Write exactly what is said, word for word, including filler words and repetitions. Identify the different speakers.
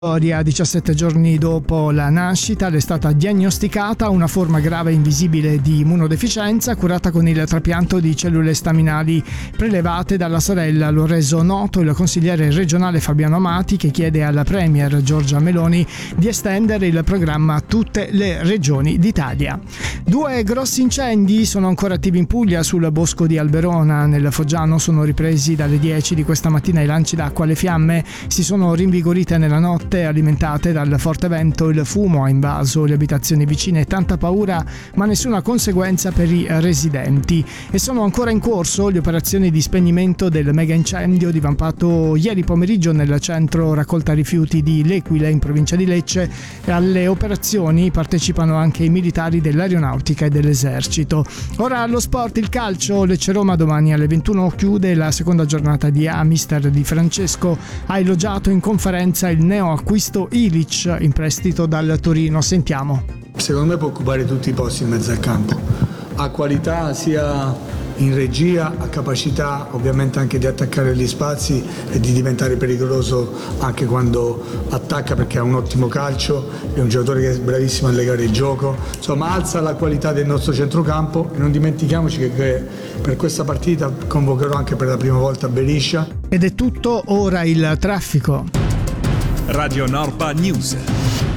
Speaker 1: A diciassette giorni dopo la nascita le è stata diagnosticata una forma grave e invisibile di immunodeficienza curata con il trapianto di cellule staminali prelevate dalla sorella. Lo ha reso noto il consigliere regionale Fabiano Amati, che chiede alla premier Giorgia Meloni di estendere il programma a tutte le regioni d'Italia. Due grossi incendi sono ancora attivi in Puglia sul bosco di Alberona. Nel Foggiano sono ripresi dalle dieci di questa mattina i lanci d'acqua. Le fiamme si sono rinvigorite nella notte, alimentate dal forte vento. Il fumo ha invaso le abitazioni vicine, tanta paura ma nessuna conseguenza per i residenti. E sono ancora in corso le operazioni di spegnimento del mega incendio divampato ieri pomeriggio nel centro raccolta rifiuti di L'Equile in provincia di Lecce. Alle operazioni partecipano anche i militari dell'aeronautica e dell'esercito. Ora allo sport, il calcio. Lecce-Roma domani alle ventuno chiude la seconda giornata di A. Mister Di Francesco ha elogiato in conferenza il neo acquisto Ilić in prestito dal Torino. Sentiamo.
Speaker 2: Secondo me può occupare tutti i posti in mezzo al campo. Ha qualità sia in regia, ha capacità ovviamente anche di attaccare gli spazi e di diventare pericoloso anche quando attacca, perché ha un ottimo calcio, è un giocatore che è bravissimo a legare il gioco, insomma alza la qualità del nostro centrocampo. E non dimentichiamoci che per questa partita convocherò anche per la prima volta Berisha.
Speaker 1: Ed è tutto, ora il traffico.
Speaker 3: Radio Norpa News.